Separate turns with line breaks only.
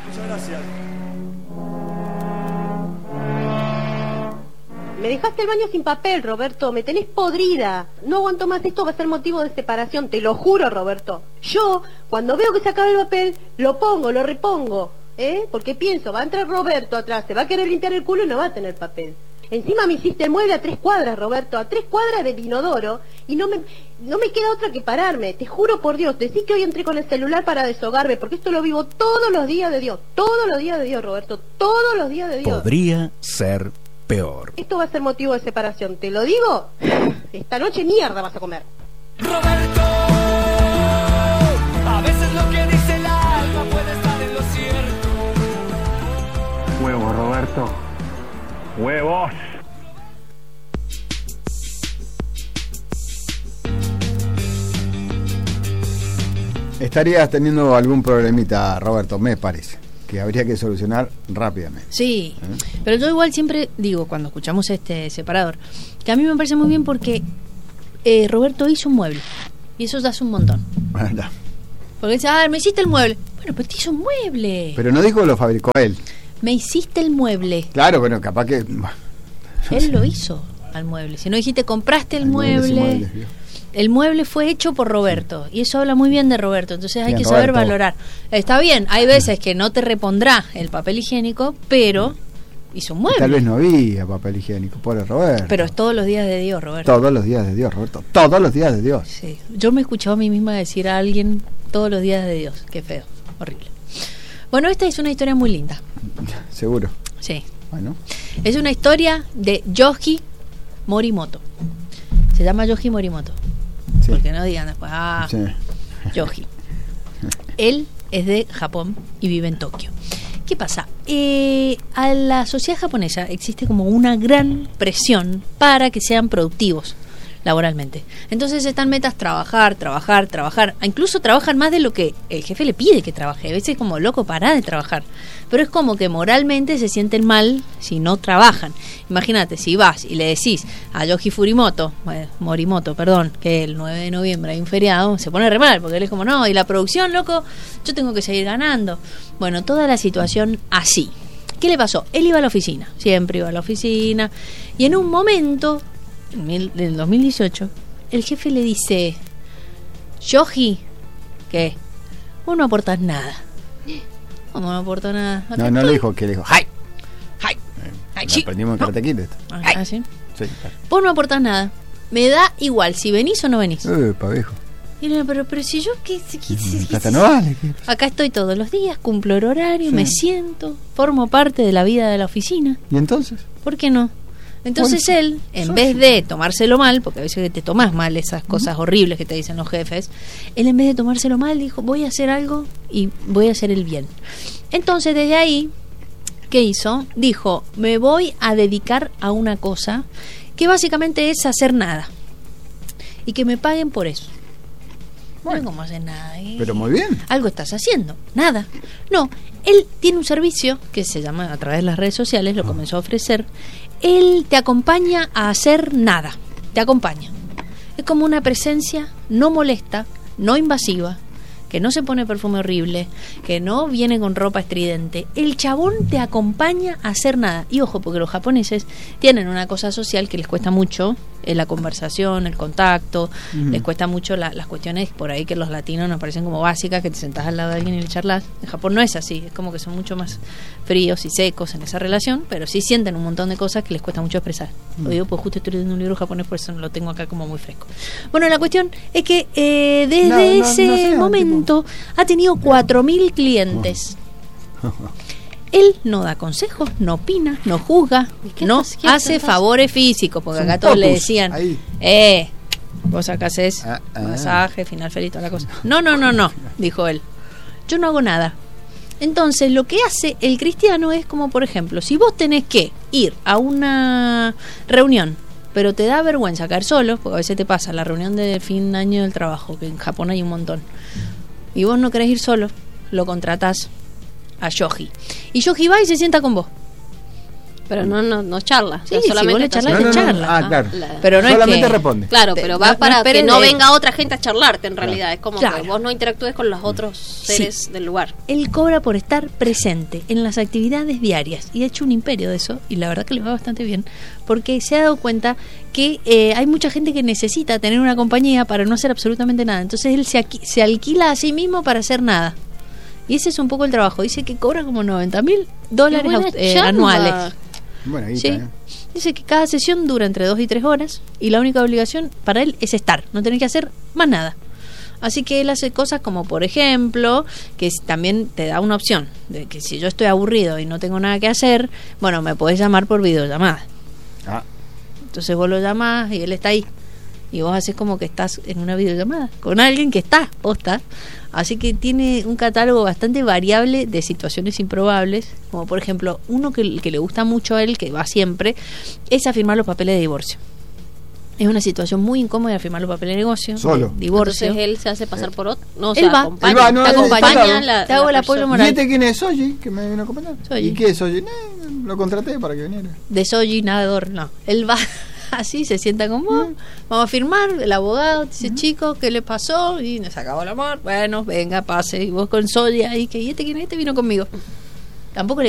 Muchas gracias.
Me dejaste el baño sin papel, Roberto, me tenés podrida. No aguanto más, esto va a ser motivo de separación, te lo juro, Roberto. Yo, cuando veo que se acaba el papel, lo pongo, lo repongo, porque pienso, va a entrar Roberto atrás, se va a querer limpiar el culo y no va a tener papel. Encima me hiciste el mueble a 3 cuadras, Roberto, a 3 cuadras del inodoro, y no me queda otra que pararme, te juro por Dios. Decí que hoy entré con el celular para deshogarme, porque esto lo vivo todos los días de Dios, Roberto, todos los días de Dios.
Podría ser peor.
Esto va a ser motivo de separación, te lo digo. Esta noche mierda vas a comer.
Roberto, a veces lo que dice el alma puede estar en lo cierto.
Huevos, Roberto. Huevos.
Estarías teniendo algún problemita, Roberto, me parece, que habría que solucionar rápidamente.
Sí, pero yo igual siempre digo, cuando escuchamos este separador, que a mí me parece muy bien porque Roberto hizo un mueble, y eso ya hace un montón.
¿Verdad?
Porque dice, me hiciste el mueble. Bueno, pues te hizo un mueble.
Pero no dijo que lo fabricó él.
Me hiciste el mueble.
Claro, bueno, capaz que...
Él lo hizo al mueble. Si no dijiste, compraste el mueble. El mueble fue hecho por Roberto. Y eso habla muy bien de Roberto. Entonces hay que saber valorar. Está bien, hay veces que no te repondrá el papel higiénico, pero hizo un mueble.
Tal vez no había papel higiénico, pobre Roberto.
Pero es todos los días de Dios, Roberto.
Todos los días de Dios, Roberto. Todos los días de Dios.
Sí. Yo me he escuchado a mí misma decir a alguien todos los días de Dios. Qué feo, horrible. Bueno, esta es una historia muy linda.
Seguro.
Sí.
Bueno.
Es una historia de Yoji Morimoto. Se llama Yoji Morimoto. Sí. Porque no digan después, sí. Yoji. Él es de Japón y vive en Tokio. ¿Qué pasa? A la sociedad japonesa existe como una gran presión para que sean productivos laboralmente. Entonces están metas trabajar. Incluso trabajan más de lo que el jefe le pide que trabaje. A veces como loco, pará de trabajar. Pero es como que moralmente se sienten mal si no trabajan. Imagínate, si vas y le decís a Yoji Morimoto, que el 9 de noviembre hay un feriado, se pone re mal, porque él es como, no, y la producción, loco, yo tengo que seguir ganando. Bueno, toda la situación así. ¿Qué le pasó? Él iba a la oficina, siempre iba a la oficina, y en un momento, en el 2018, el jefe le dice, Yoji, ¿qué? Vos no aportás nada. ¿Cómo no aportó nada?
No le dijo, que le dijo, ¡Hay!
Sí.
Aprendimos en Karate Kid esto.
¿Sí?
Sí, claro.
Vos no aportás nada. Me da igual si venís o no venís.
Viejo.
Pero si yo
Hasta no vale.
Acá estoy todos los días, cumplo el horario, me siento, formo parte de la vida de la oficina.
¿Y entonces?
¿Por qué no? Entonces él, en vez de tomárselo mal, porque a veces te tomás mal esas cosas horribles que te dicen los jefes, él en vez de tomárselo mal dijo, voy a hacer algo y voy a hacer el bien. Entonces desde ahí, ¿qué hizo? Dijo, me voy a dedicar a una cosa que básicamente es hacer nada y que me paguen por eso. Bueno, ¿cómo hacer nada?
Pero muy bien.
Algo estás haciendo, nada. No, él tiene un servicio que se llama, a través de las redes sociales, lo comenzó a ofrecer. Él te acompaña a hacer nada, te acompaña. Es como una presencia no molesta, no invasiva, que no se pone perfume horrible, que no viene con ropa estridente. El chabón te acompaña a hacer nada. Y ojo, porque los japoneses tienen una cosa social que les cuesta mucho, la conversación, el contacto, les cuesta mucho las cuestiones por ahí que los latinos nos parecen como básicas, que te sentás al lado de alguien y le charlas. En Japón no es así, es como que son mucho más fríos y secos en esa relación, pero sí sienten un montón de cosas que les cuesta mucho expresar. Lo digo, pues justo estoy leyendo un libro japonés, por eso lo tengo acá como muy fresco. Bueno, la cuestión es que desde ese momento ha tenido 4.000 clientes. Él no da consejos, no opina, no juzga, no hace favores físicos, porque acá todos le decían, vos acá haces masaje, final feliz, toda la cosa. No, dijo él, yo no hago nada. Entonces lo que hace el cristiano es como, por ejemplo, si vos tenés que ir a una reunión, pero te da vergüenza caer solo, porque a veces te pasa la reunión de fin de año del trabajo, que en Japón hay un montón, y vos no querés ir solo, lo contratás a Yoji. Y Yoji va y se sienta con vos.
Pero no charla.
Sí, si vos le charlas, te charla.
Ah, claro.
Pero no es
solamente
que-
responde.
Claro, pero va
no
para
esperes
que no
de-
venga otra gente a charlarte en realidad. Es como
Claro.
que vos no interactúes con los otros seres del lugar.
Él cobra por estar presente en las actividades diarias y ha hecho un imperio de eso y la verdad que le va bastante bien porque se ha dado cuenta que hay mucha gente que necesita tener una compañía para no hacer absolutamente nada. Entonces él se alquila a sí mismo para hacer nada. Y ese es un poco el trabajo. Dice que cobra como $90,000
Qué buena chamba.
anuales.
Bueno, ahí
Sí.
está,
Dice que cada sesión dura entre 2 y 3 horas y la única obligación para él es estar, no tener que hacer más nada. Así que él hace cosas como, por ejemplo, que también te da una opción de que si yo estoy aburrido y no tengo nada que hacer, bueno, me podés llamar por videollamada.
Ah,
Entonces vos lo llamás y él está ahí. Y vos haces como que estás en una videollamada con alguien que está, posta. Así que tiene un catálogo bastante variable de situaciones improbables. Como por ejemplo, uno que le gusta mucho a él, que va siempre, es a firmar los papeles de divorcio. Es una situación muy incómoda firmar los papeles de negocio.
Solo.
De divorcio.
Entonces él se hace pasar por otro. No, o
Él
sea,
va.
acompaña,
Él va, no,
te
él
acompaña
está al
la,
Te hago
la
el apoyo
persona.
moral.
¿y este quién es? Soji, que me vino a acompañar.
Soji.
¿Y qué es Soji? Lo contraté para que viniera.
De Soji, nadador, no. Él va así, se sienta con vos, vamos a firmar, el abogado dice, chicos, ¿qué le pasó? Y nos acabó el amor, bueno, venga, pase, y vos con Soji ahí, que ¿y este quién es? Este vino conmigo. Tampoco le